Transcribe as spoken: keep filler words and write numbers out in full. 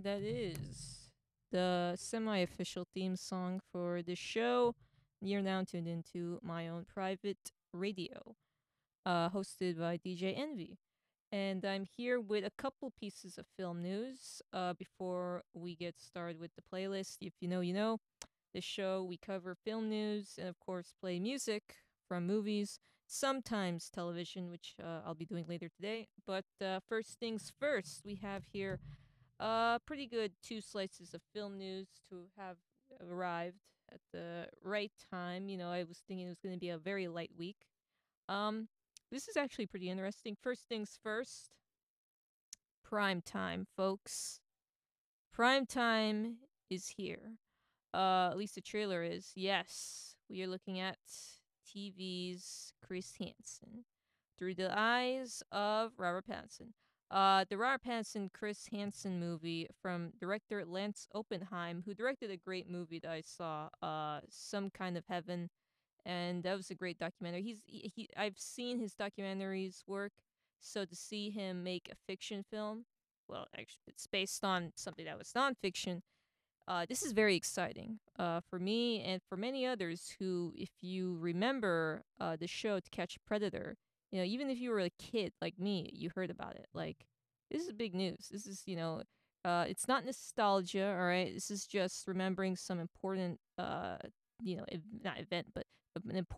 that is the semi official theme song for the show. You're now tuned into my own private radio, uh, hosted by D J Envy. And I'm here with a couple pieces of film news uh, before we get started with the playlist. If you know, you know. The show, we cover film news and, of course, play music from movies, sometimes television, which uh, I'll be doing later today. But uh, first things first, we have here uh, pretty good two slices of film news to have arrived at the right time. You know, I was thinking it was going to be a very light week. Um, this is actually pretty interesting. First things first, prime time, folks. Prime time is here. Uh, at least the trailer is. Yes, we are looking at T V's Chris Hansen through the eyes of Robert Pattinson. Uh, the Robert Pattinson Chris Hansen movie from director Lance Oppenheim, who directed a great movie that I saw, uh, Some Kind of Heaven, and that was a great documentary. He's he, he I've seen his documentaries work, so to see him make a fiction film, well, actually, it's based on something that was nonfiction. Uh, this is very exciting uh, for me and for many others who, if you remember uh, the show To Catch a Predator, you know, even if you were a kid like me, you heard about it. Like, this is big news. This is, you know, uh, it's not nostalgia, all right? This is just remembering some important, uh, you know, ev- not event, but an important